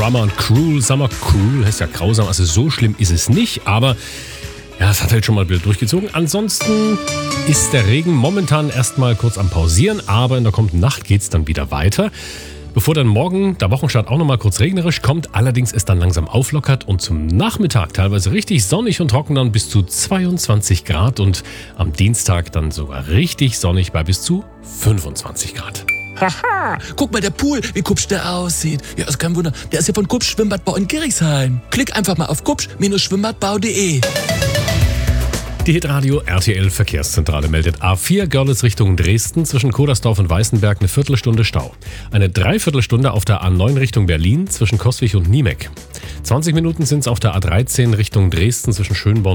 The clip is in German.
Summer Cruel. Summer Cruel heißt ja grausam, also so schlimm ist es nicht, aber ja, es hat halt schon mal Bild durchgezogen. Ansonsten ist der Regen momentan erstmal kurz am Pausieren, aber in der kommenden Nacht geht's dann wieder weiter. Bevor dann morgen der Wochenstart auch nochmal kurz regnerisch kommt, allerdings es dann langsam auflockert und zum Nachmittag teilweise richtig sonnig und trocken dann bis zu 22 Grad und am Dienstag dann sogar richtig sonnig bei bis zu 25 Grad. Haha, guck mal, der Pool, wie kupsch der aussieht. Ja, ist kein Wunder, der ist ja von Kupsch Schwimmbadbau in Gerichshain. Klick einfach mal auf kupsch-schwimmbadbau.de. Die Hitradio RTL Verkehrszentrale meldet A4 Görlitz Richtung Dresden zwischen Kodersdorf und Weißenberg eine Viertelstunde Stau. Eine Dreiviertelstunde auf der A9 Richtung Berlin zwischen Coswig und Niemek. 20 Minuten sind es auf der A13 Richtung Dresden zwischen Schönborn